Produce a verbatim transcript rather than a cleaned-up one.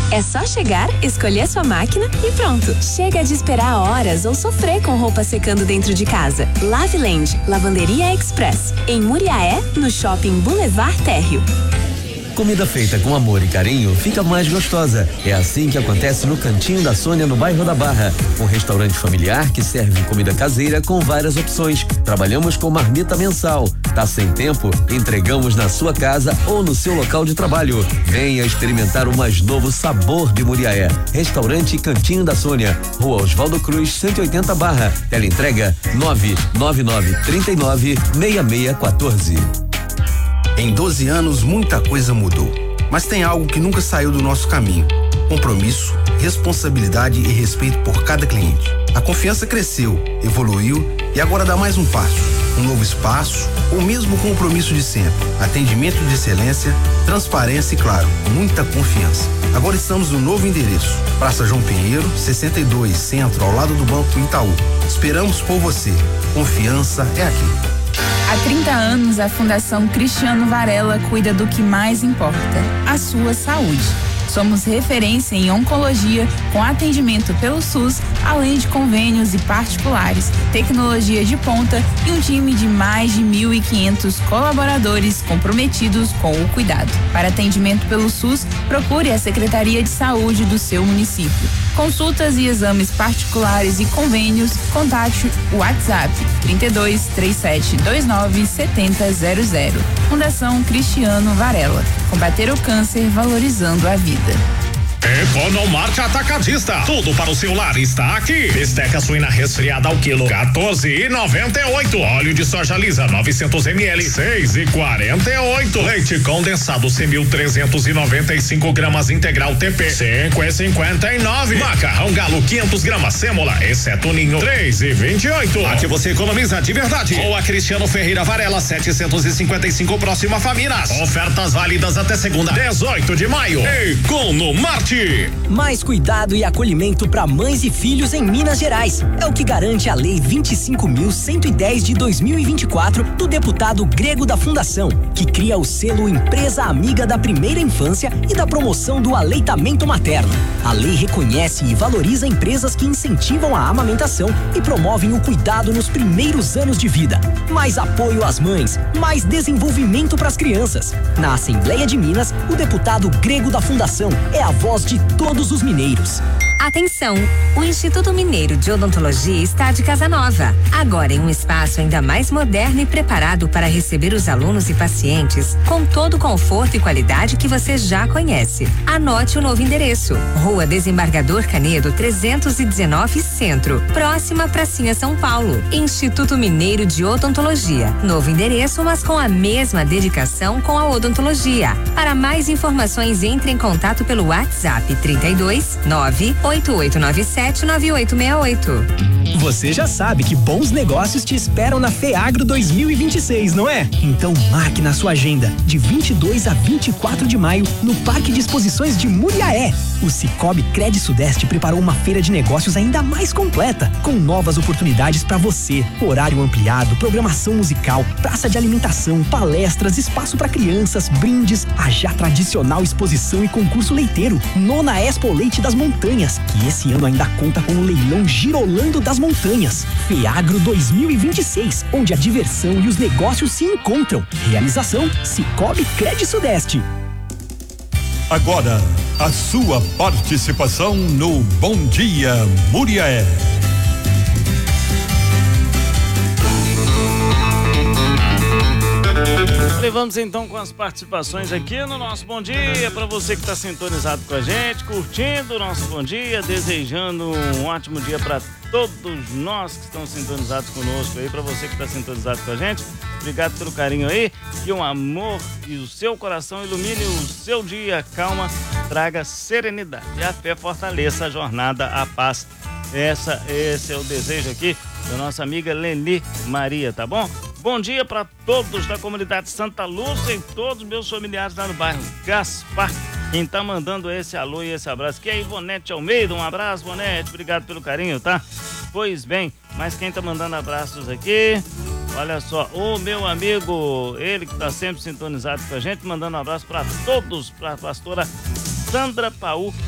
É só chegar, escolher sua máquina e pronto. Chega de esperar horas ou sofrer com roupa secando dentro de casa. Laveland, Lavanderia Express, em Muriaé, no Shopping Boulevard Térreo. Comida feita com amor e carinho fica mais gostosa. É assim que acontece no Cantinho da Sônia, no bairro da Barra. Um restaurante familiar que serve comida caseira com várias opções. Trabalhamos com marmita mensal. Tá sem tempo? Entregamos na sua casa ou no seu local de trabalho. Venha experimentar o mais novo sabor de Muriaé. Restaurante Cantinho da Sônia, Rua Oswaldo Cruz, cento e oitenta Barra. Teleentrega nove nove nove três nove seis seis um quatro. Em doze anos, muita coisa mudou, mas tem algo que nunca saiu do nosso caminho: compromisso, responsabilidade e respeito por cada cliente. A confiança cresceu, evoluiu e agora dá mais um passo, um novo espaço, o mesmo compromisso de sempre, atendimento de excelência, transparência e, claro, muita confiança. Agora estamos no novo endereço, Praça João Pinheiro, sessenta e dois, Centro, ao lado do Banco Itaú. Esperamos por você. Confiança é aqui. Há trinta anos, a Fundação Cristiano Varela cuida do que mais importa, a sua saúde. Somos referência em oncologia, com atendimento pelo SUS, além de convênios e particulares, tecnologia de ponta e um time de mais de mil e quinhentos colaboradores comprometidos com o cuidado. Para atendimento pelo SUS, procure a Secretaria de Saúde do seu município. Consultas e exames particulares e convênios, contate o WhatsApp trinta e dois, trinta e sete, vinte e nove, setenta zero zero. Fundação Cristiano Varela. Combater o câncer valorizando a vida. Economarte Atacadista, tudo para o seu lar está aqui. Bisteca suína resfriada ao quilo, quatorze e noventa e oito. Óleo de soja lisa, novecentos mililitros, seis e quarenta e oito. Leite condensado, cem mil trezentos e noventa e cinco gramas integral T P, cinco e cinquenta e nove. Macarrão Galo, quinhentos gramas sêmola, exceto ninho, três e vinte e oito. Aqui você economiza de verdade. Ou a Cristiano Ferreira Varela, setecentos e cinquenta e cinco, próxima Faminas. Ofertas válidas até segunda, dezoito de maio. Economarte. Mais cuidado e acolhimento para mães e filhos em Minas Gerais. É o que garante a Lei vinte e cinco mil cento e dez de dois mil e vinte e quatro do deputado Grego da Fundação, que cria o selo Empresa Amiga da Primeira Infância e da promoção do aleitamento materno. A lei reconhece e valoriza empresas que incentivam a amamentação e promovem o cuidado nos primeiros anos de vida. Mais apoio às mães, mais desenvolvimento para as crianças. Na Assembleia de Minas, o deputado Grego da Fundação é a voz de todos os mineiros. Atenção! O Instituto Mineiro de Odontologia está de casa nova. Agora em um espaço ainda mais moderno e preparado para receber os alunos e pacientes com todo o conforto e qualidade que você já conhece. Anote o novo endereço: Rua Desembargador Canedo, trezentos e dezenove, Centro, próxima Pracinha São Paulo. Instituto Mineiro de Odontologia. Novo endereço, mas com a mesma dedicação com a odontologia. Para mais informações, entre em contato pelo WhatsApp trinta e dois, nove oito oito nove sete, nove oito seis oito. Você já sabe que bons negócios te esperam na FEAGRO dois mil e vinte e seis, não é? Então marque na sua agenda, de vinte e dois a vinte e quatro de maio, no Parque de Exposições de Muriaé. O Cicobi Cred Sudeste preparou uma feira de negócios ainda mais completa, com novas oportunidades para você, horário ampliado, programação musical, praça de alimentação, palestras, espaço para crianças, brindes, a já tradicional exposição e concurso leiteiro, Nona Expo Leite das Montanhas, que esse ano ainda conta com o leilão Girolando das Montanhas. FEAGRO dois mil e vinte e seis, onde a diversão e os negócios se encontram. Realização Cicobi Cred Sudeste. Agora, a sua participação no Bom Dia Muriaé. Vamos então com as participações aqui no nosso Bom Dia, para você que está sintonizado com a gente, curtindo o nosso Bom Dia, desejando um ótimo dia para todos nós que estão sintonizados conosco aí, para você que está sintonizado com a gente, obrigado pelo carinho aí, que o amor e o seu coração ilumine o seu dia, calma, traga serenidade e a fé fortaleça a jornada, a paz. Essa, esse é o desejo aqui da nossa amiga Leni Maria, tá bom? Bom dia para todos da comunidade Santa Lúcia e todos os meus familiares lá no bairro Gaspar. Quem tá mandando esse alô e esse abraço aqui é a Ivonete Almeida. Um abraço, Ivonete. Obrigado pelo carinho, tá? Pois bem, mas quem tá mandando abraços aqui, olha só, o meu amigo, ele que tá sempre sintonizado com a gente, mandando um abraço para todos, para a pastora Sandra Paú,